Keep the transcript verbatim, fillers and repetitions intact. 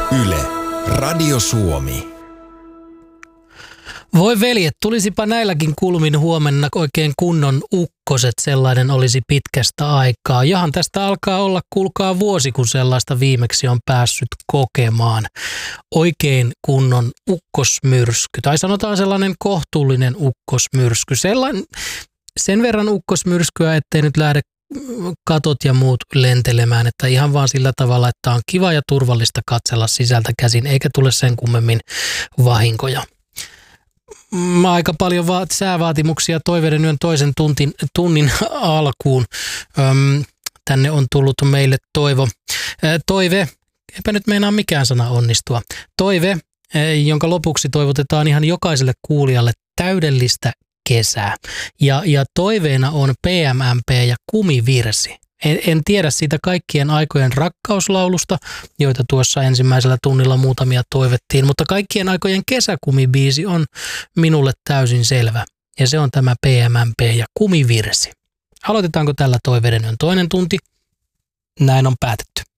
Yle, Radio Suomi. Voi veljet, tulisipa näilläkin kulmin huomenna oikein kunnon ukkoset, sellainen olisi pitkästä aikaa. Jahan tästä alkaa olla, kuulkaa, vuosi, kun sellaista viimeksi on päässyt kokemaan. Oikein kunnon ukkosmyrsky, tai sanotaan sellainen kohtuullinen ukkosmyrsky. Sellainen, sen verran ukkosmyrskyä, ettei nyt lähde katot ja muut lentelemään, että ihan vaan sillä tavalla, että on kiva ja turvallista katsella sisältä käsin, eikä tule sen kummemmin vahinkoja. Aika paljon va- säävaatimuksia Toiveiden yön toisen tuntin, tunnin alkuun. Öm, tänne on tullut meille toivo. Ä, toive, eipä nyt meinaa mikään sana onnistua. Toive, ä, jonka lopuksi toivotetaan ihan jokaiselle kuulijalle täydellistä kesää. Ja, ja toiveena on P M M P ja Kumivirsi. En, en tiedä siitä kaikkien aikojen rakkauslaulusta, joita tuossa ensimmäisellä tunnilla muutamia toivettiin, mutta kaikkien aikojen kesäkumibiisi on minulle täysin selvä. Ja se on tämä P M M P ja Kumivirsi. Aloitetaanko tällä Toiveiden yön toinen tunti? Näin on päätetty.